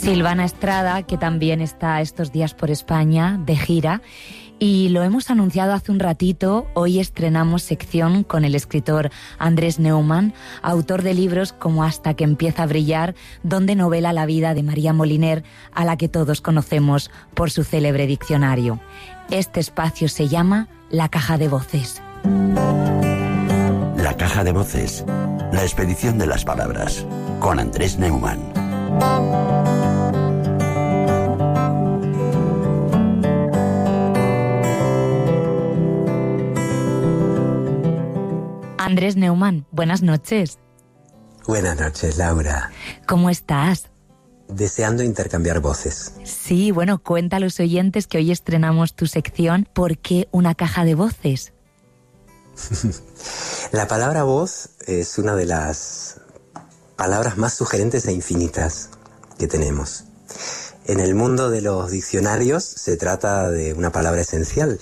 Silvana Estrada, que también está estos días por España de gira, y lo hemos anunciado hace un ratito. Hoy estrenamos sección con el escritor Andrés Neumann, autor de libros como Hasta que empieza a brillar, donde novela la vida de María Moliner, a la que todos conocemos por su célebre diccionario. Este espacio se llama La Caja de Voces. La Caja de Voces, la expedición de las palabras, con Andrés Neumann. Andrés Neumann, buenas noches. Buenas noches, Laura. ¿Cómo estás? Deseando intercambiar voces. Sí, bueno, cuenta a los oyentes que hoy estrenamos tu sección. ¿Por qué una caja de voces? La palabra voz es una de las palabras más sugerentes e infinitas que tenemos. En el mundo de los diccionarios se trata de una palabra esencial.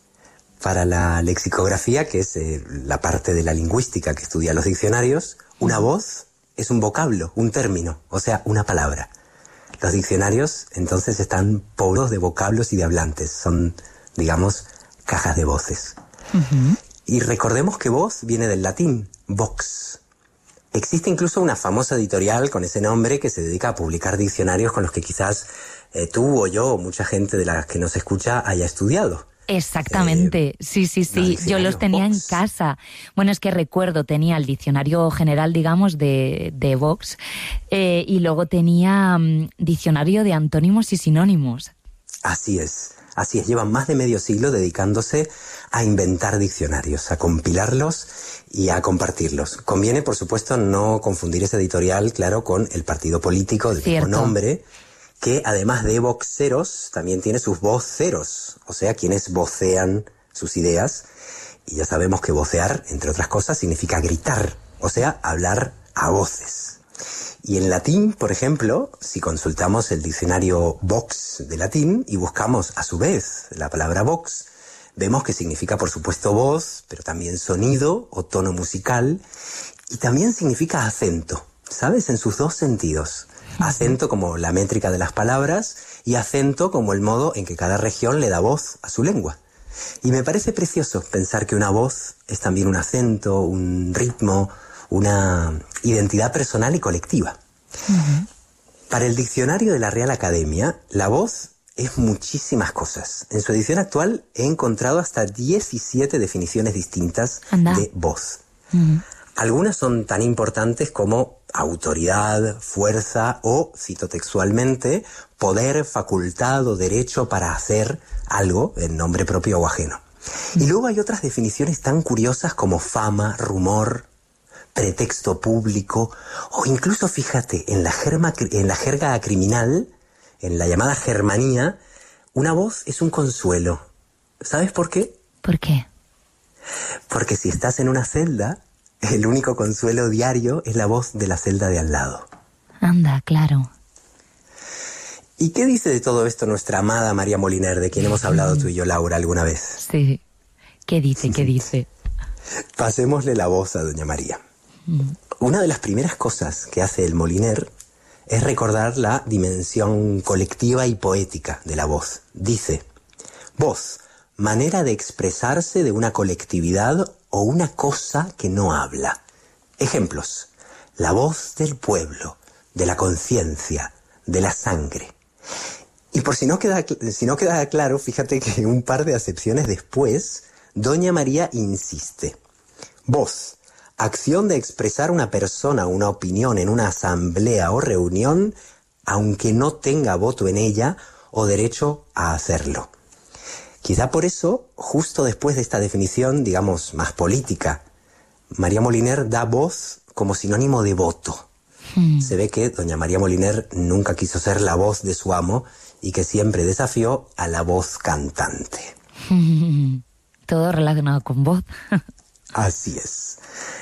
Para la lexicografía, que es la parte de la lingüística que estudia los diccionarios, una voz es un vocablo, un término, o sea, una palabra. Los diccionarios, entonces, están poblados de vocablos y de hablantes. Son, digamos, cajas de voces. Uh-huh. Y recordemos que voz viene del latín, vox. Existe incluso una famosa editorial con ese nombre que se dedica a publicar diccionarios con los que quizás tú o yo o mucha gente de las que nos escucha haya estudiado. Exactamente, sí, yo los tenía Vox en casa. Bueno, es que recuerdo, tenía el diccionario general, digamos, de Vox, y luego tenía diccionario de antónimos y sinónimos. Así es. Llevan más de medio siglo dedicándose a inventar diccionarios, a compilarlos y a compartirlos. Conviene, por supuesto, no confundir ese editorial, claro, con el partido político del mismo nombre, que además de voxeros, también tiene sus voceros, o sea, quienes vocean sus ideas. Y ya sabemos que vocear, entre otras cosas, significa gritar, o sea, hablar a voces. Y en latín, por ejemplo, si consultamos el diccionario Vox de latín y buscamos a su vez la palabra vox, vemos que significa, por supuesto, voz, pero también sonido o tono musical, y también significa acento, ¿sabes? En sus dos sentidos. Acento como la métrica de las palabras y acento como el modo en que cada región le da voz a su lengua. Y me parece precioso pensar que una voz es también un acento, un ritmo, una identidad personal y colectiva. Uh-huh. Para el diccionario de la Real Academia, la voz es muchísimas cosas. En su edición actual he encontrado hasta 17 definiciones distintas de voz. Uh-huh. Algunas son tan importantes como autoridad, fuerza o, cito textualmente, poder, facultad o derecho para hacer algo en nombre propio o ajeno. Y luego hay otras definiciones tan curiosas como fama, rumor, pretexto público, o incluso, fíjate, en la jerga criminal, en la llamada germanía, una voz es un consuelo. ¿Sabes por qué? ¿Por qué? Porque si estás en una celda, el único consuelo diario es la voz de la celda de al lado. Anda, claro. ¿Y qué dice de todo esto nuestra amada María Moliner, de quien hemos hablado tú y yo, Laura, alguna vez? Sí. ¿Qué dice? Pasémosle la voz a doña María. Una de las primeras cosas que hace el Moliner es recordar la dimensión colectiva y poética de la voz. Dice: voz, manera de expresarse de una colectividad o una cosa que no habla. Ejemplos: la voz del pueblo, de la conciencia, de la sangre. Y por si no queda claro, fíjate que un par de acepciones después, doña María insiste: voz, acción de expresar una persona una opinión en una asamblea o reunión, aunque no tenga voto en ella o derecho a hacerlo. Quizá por eso, justo después de esta definición, digamos, más política, María Moliner da voz como sinónimo de voto. Se ve que doña María Moliner nunca quiso ser la voz de su amo y que siempre desafió a la voz cantante. Todo relacionado con voz. Así es.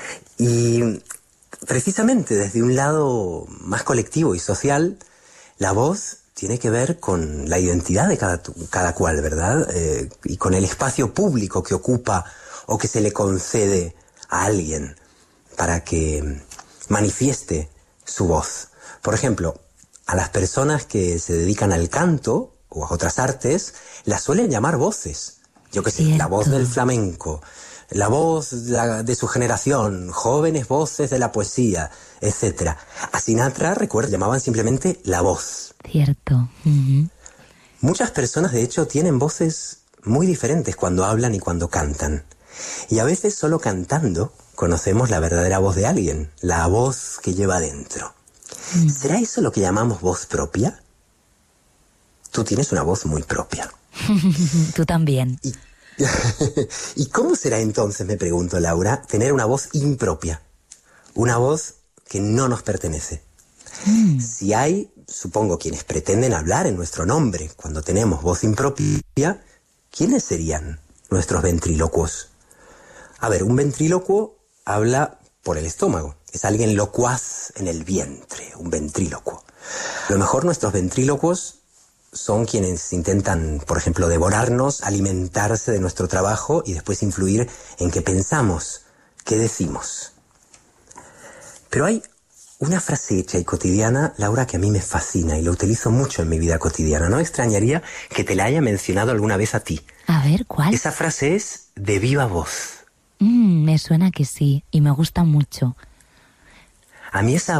Y precisamente desde un lado más colectivo y social, la voz tiene que ver con la identidad de cada cual, ¿verdad? Y con el espacio público que ocupa o que se le concede a alguien para que manifieste su voz. Por ejemplo, a las personas que se dedican al canto o a otras artes, las suelen llamar voces. Yo qué sé, la voz del flamenco, la voz de su generación, jóvenes voces de la poesía, etc. A Sinatra, recuerdo, llamaban simplemente la voz. Cierto. Muchas personas, de hecho, tienen voces muy diferentes cuando hablan y cuando cantan. Y a veces solo cantando conocemos la verdadera voz de alguien, la voz que lleva dentro. ¿Será eso lo que llamamos voz propia? Tú tienes una voz muy propia. Tú también. ¿Y cómo será entonces, me pregunto, Laura, tener una voz impropia? Una voz que no nos pertenece. Si hay, supongo, quienes pretenden hablar en nuestro nombre cuando tenemos voz impropia, ¿quiénes serían nuestros ventrílocuos? A ver, un ventrílocuo habla por el estómago. Es alguien locuaz en el vientre, un ventrílocuo. A lo mejor nuestros ventrílocuos son quienes intentan, por ejemplo, devorarnos, alimentarse de nuestro trabajo y después influir en qué pensamos, qué decimos. Pero hay una frase hecha y cotidiana, Laura, que a mí me fascina y lo utilizo mucho en mi vida cotidiana. No me extrañaría que te la haya mencionado alguna vez a ti. A ver, ¿cuál? Esa frase es de viva voz. Me suena que sí, y me gusta mucho. A mí esa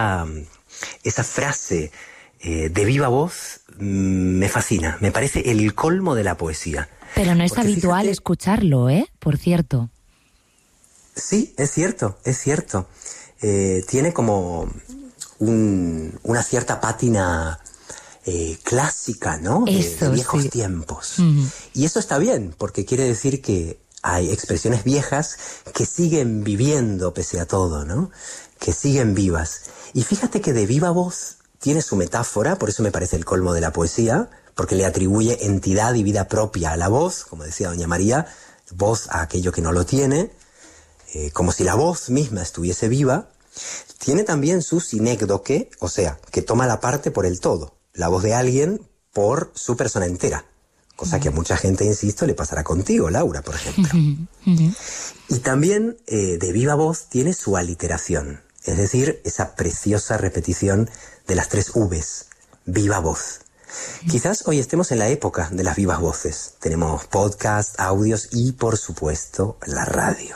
frase de viva voz me fascina, me parece el colmo de la poesía. Pero no es Porque habitual fíjate, escucharlo, por cierto. Sí, es cierto, es cierto. Tiene como una cierta pátina clásica, ¿no? De viejos tiempos. Y eso está bien, porque quiere decir que hay expresiones viejas que siguen viviendo pese a todo, ¿no? Que siguen vivas. Y fíjate que de viva voz tiene su metáfora, por eso me parece el colmo de la poesía, porque le atribuye entidad y vida propia a la voz, como decía doña María, voz a aquello que no lo tiene, como si la voz misma estuviese viva. Tiene también su sinécdoque, o sea, que toma la parte por el todo, la voz de alguien por su persona entera. Cosa que a mucha gente, insisto, le pasará contigo, Laura, por ejemplo. Y también de viva voz tiene su aliteración, es decir, esa preciosa repetición de las 3 Vs, viva voz. Quizás hoy estemos en la época de las vivas voces. Tenemos podcast, audios y, por supuesto, la radio.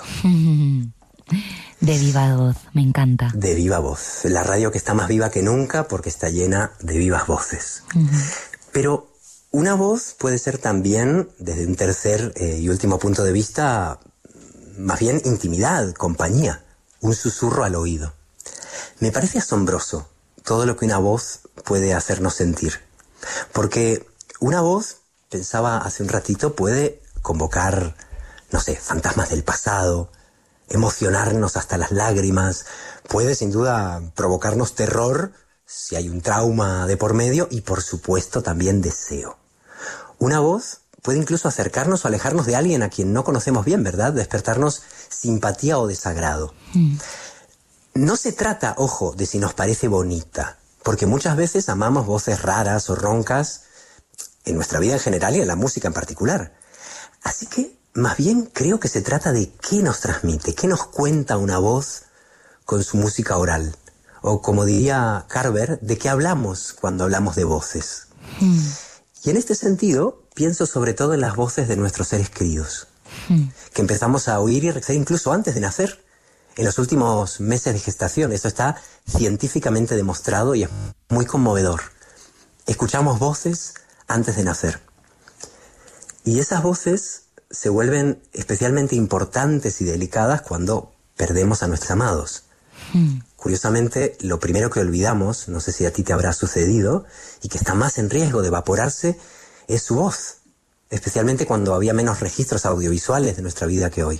De viva voz, me encanta. De viva voz. La radio que está más viva que nunca porque está llena de vivas voces. Pero una voz puede ser también, desde un tercer y último punto de vista, más bien intimidad, compañía, un susurro al oído. Me parece asombroso todo lo que una voz puede hacernos sentir. Porque una voz, pensaba hace un ratito, puede convocar, no sé, fantasmas del pasado, emocionarnos hasta las lágrimas, puede sin duda provocarnos terror si hay un trauma de por medio y por supuesto también deseo. Una voz puede incluso acercarnos o alejarnos de alguien a quien no conocemos bien, ¿verdad? Despertarnos simpatía o desagrado. No se trata, ojo, de si nos parece bonita, porque muchas veces amamos voces raras o roncas en nuestra vida en general y en la música en particular. Así que, más bien, creo que se trata de qué nos transmite, qué nos cuenta una voz con su música oral. O, como diría Carver, de qué hablamos cuando hablamos de voces. Y en este sentido, pienso sobre todo en las voces de nuestros seres queridos, que empezamos a oír y reconocer incluso antes de nacer, en los últimos meses de gestación. Eso está científicamente demostrado y es muy conmovedor. Escuchamos voces antes de nacer. Y esas voces se vuelven especialmente importantes y delicadas cuando perdemos a nuestros amados. Curiosamente, lo primero que olvidamos, no sé si a ti te habrá sucedido, y que está más en riesgo de evaporarse, es su voz. Especialmente cuando había menos registros audiovisuales de nuestra vida que hoy.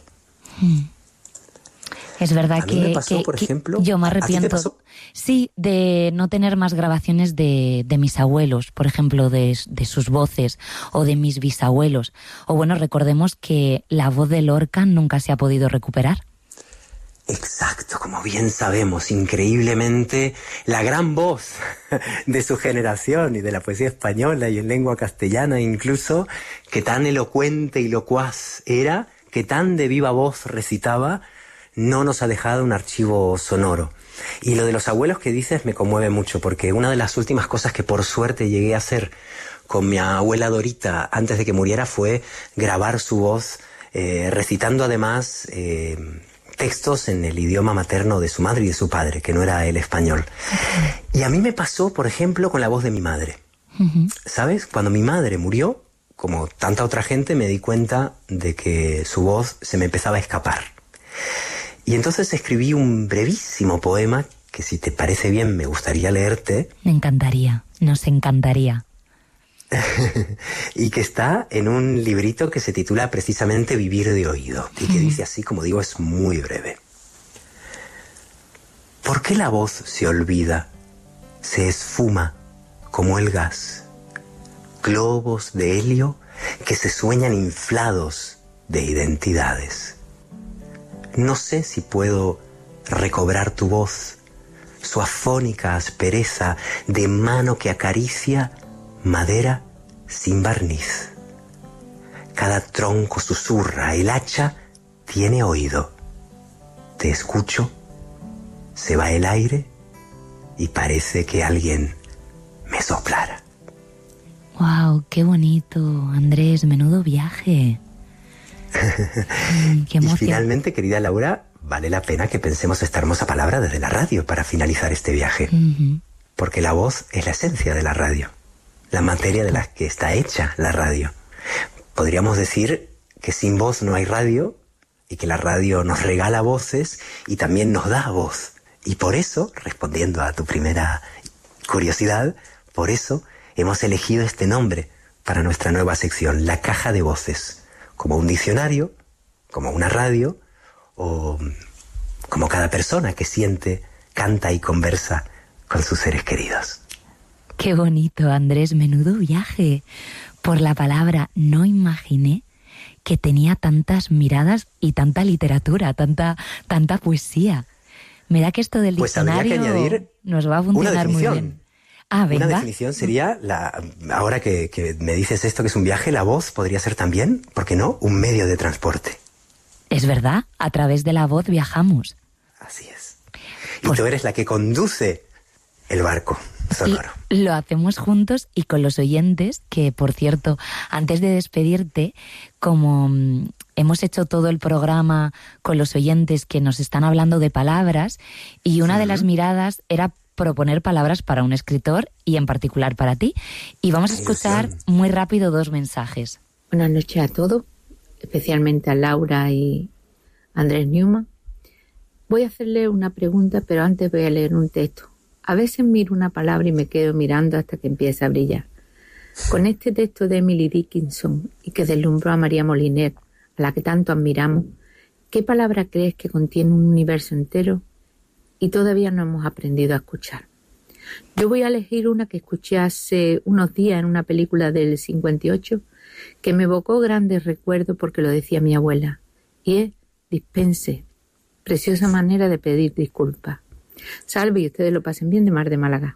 Es verdad a mí me pasó, por ejemplo, yo me ¿a ti te arrepiento. pasó? Sí, de no tener más grabaciones de mis abuelos, por ejemplo, de sus voces, o de mis bisabuelos. O bueno, recordemos que la voz de Lorca nunca se ha podido recuperar. Exacto, como bien sabemos, increíblemente, la gran voz de su generación y de la poesía española y en lengua castellana incluso, que tan elocuente y locuaz era, que tan de viva voz recitaba, no nos ha dejado un archivo sonoro. Y lo de los abuelos que dices me conmueve mucho, porque una de las últimas cosas que por suerte llegué a hacer con mi abuela Dorita antes de que muriera fue grabar su voz, recitando además textos en el idioma materno de su madre y de su padre, que no era el español. Y a mí me pasó, por ejemplo, con la voz de mi madre. ¿Sabes? Cuando mi madre murió, como tanta otra gente, me di cuenta de que su voz se me empezaba a escapar. Y entonces escribí un brevísimo poema que, si te parece bien, me gustaría leerte. Me encantaría, nos encantaría. Y que está en un librito que se titula precisamente Vivir de oído, y que dice así, como digo, es muy breve. ¿Por qué la voz se olvida, se esfuma como el gas? Globos de helio que se sueñan inflados de identidades. No sé si puedo recobrar tu voz, su afónica aspereza de mano que acaricia madera sin barniz. Cada tronco susurra, el hacha tiene oído. Te escucho, se va el aire y parece que alguien me soplara. ¡Wow! ¡Qué bonito, Andrés! ¡Menudo viaje! ¡Qué emoción! Y finalmente, querida Laura, vale la pena que pensemos esta hermosa palabra desde la radio para finalizar este viaje. Porque la voz es la esencia de la radio, la materia de la que está hecha la radio. Podríamos decir que sin voz no hay radio, y que la radio nos regala voces y también nos da voz. Y por eso, respondiendo a tu primera curiosidad, por eso hemos elegido este nombre para nuestra nueva sección, La Caja de Voces, como un diccionario, como una radio, o como cada persona que siente, canta y conversa con sus seres queridos. Qué bonito, Andrés, menudo viaje. Por la palabra no imaginé que tenía tantas miradas y tanta literatura, tanta poesía. Me da que esto del diccionario habría que añadir nos va a funcionar muy bien. Ah, venga. Una definición sería, ahora que me dices esto que es un viaje, la voz podría ser también, ¿por qué no?, un medio de transporte. Es verdad, a través de la voz viajamos. Así es. Y tú eres la que conduce el barco sonoro. Y lo hacemos juntos y con los oyentes, que por cierto, antes de despedirte, como hemos hecho todo el programa con los oyentes que nos están hablando de palabras, y una de las miradas era proponer palabras para un escritor y en particular para ti. Y vamos a escuchar muy rápido 2 mensajes. Buenas noches a todos, especialmente a Laura y Andrés Neumann. Voy a hacerle una pregunta, pero antes voy a leer un texto. A veces miro una palabra y me quedo mirando hasta que empieza a brillar. Con este texto de Emily Dickinson y que deslumbró a María Moliner, a la que tanto admiramos, ¿qué palabra crees que contiene un universo entero y todavía no hemos aprendido a escuchar? Yo voy a elegir una que escuché hace unos días en una película del 58 que me evocó grandes recuerdos porque lo decía mi abuela, y es dispense, preciosa manera de pedir disculpas. Salve y ustedes lo pasen bien, de Mar de Málaga.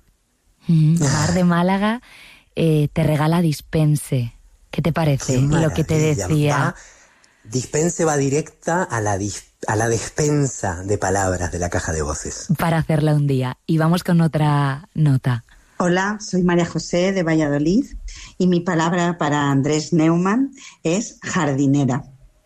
Mar de Málaga te regala dispense. ¿Qué te parece? Lo que te decía. Dispense va directa a la despensa de palabras de la caja de voces. Para hacerla un día. Y vamos con otra nota. Hola, soy María José de Valladolid y mi palabra para Andrés Neumann es jardinera.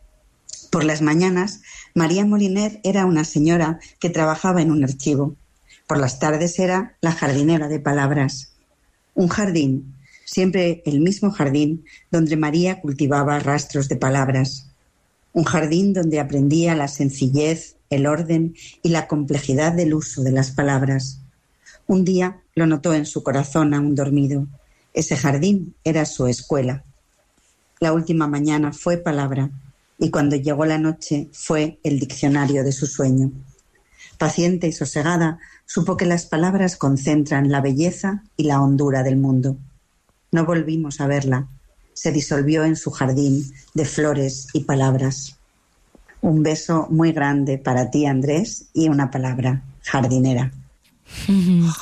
Por las mañanas, María Moliner era una señora que trabajaba en un archivo. Por las tardes era la jardinera de palabras. Un jardín, siempre el mismo jardín donde María cultivaba rastros de palabras. Un jardín donde aprendía la sencillez, el orden y la complejidad del uso de las palabras. Un día lo notó en su corazón aún dormido. Ese jardín era su escuela. La última mañana fue palabra y cuando llegó la noche fue el diccionario de su sueño. Paciente y sosegada, supo que las palabras concentran la belleza y la hondura del mundo. No volvimos a verla. Se disolvió en su jardín de flores y palabras. Un beso muy grande para ti, Andrés, y una palabra, jardinera.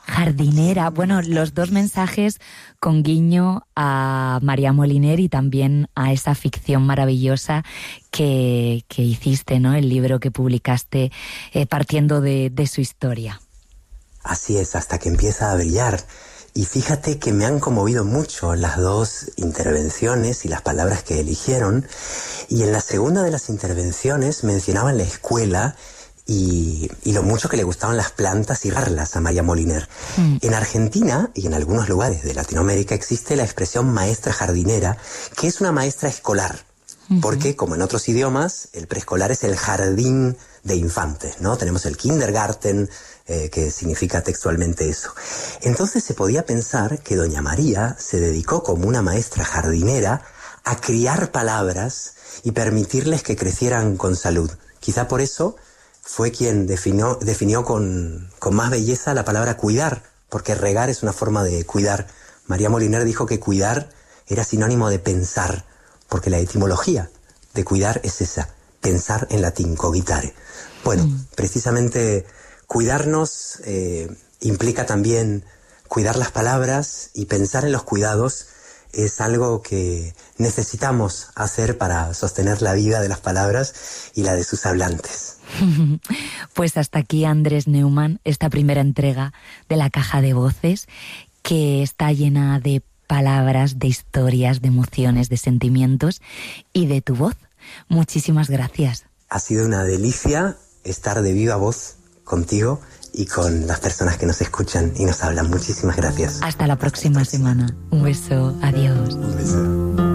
Jardinera. Bueno, los dos mensajes con guiño a María Moliner y también a esa ficción maravillosa que hiciste, ¿no? El libro que publicaste partiendo de su historia. Así es, hasta que empieza a brillar. Y fíjate que me han conmovido mucho las dos intervenciones y las palabras que eligieron. Y en la segunda de las intervenciones mencionaban la escuela y lo mucho que le gustaban las plantas y regarlas a María Moliner. En Argentina y en algunos lugares de Latinoamérica existe la expresión maestra jardinera, que es una maestra escolar. Porque, como en otros idiomas, el preescolar es el jardín de infantes, ¿no? Tenemos el kindergarten, que significa textualmente eso. Entonces se podía pensar que doña María se dedicó como una maestra jardinera a criar palabras y permitirles que crecieran con salud. Quizá por eso fue quien definió con más belleza la palabra cuidar, porque regar es una forma de cuidar. María Moliner dijo que cuidar era sinónimo de pensar, porque la etimología de cuidar es esa, pensar en latín, cogitare. Bueno, precisamente cuidarnos implica también cuidar las palabras, y pensar en los cuidados es algo que necesitamos hacer para sostener la vida de las palabras y la de sus hablantes. Pues hasta aquí, Andrés Neumann, esta primera entrega de la Caja de Voces, que está llena de palabras, de historias, de emociones, de sentimientos y de tu voz. Muchísimas gracias. Ha sido una delicia estar de viva voz contigo y con las personas que nos escuchan y nos hablan. Muchísimas gracias. Hasta la próxima semana. Un beso. Adiós. Un beso.